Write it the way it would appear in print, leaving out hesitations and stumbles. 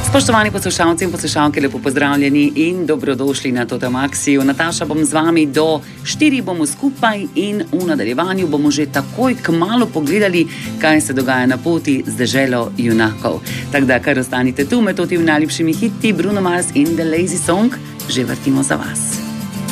Spoštovani poslušalci in poslušalke, lepo pozdravljeni in dobrodošli na Totemaxiju. Nataša, bom z vami do 4 bomo skupaj in v nadaljevanju bomo že takoj kmalu pogledali, kaj se dogaja na poti z deželo junakov. Tako da kar ostanite tu med toti najlepšimi hiti Bruno Mars in The Lazy Song, že vrtimo za vas.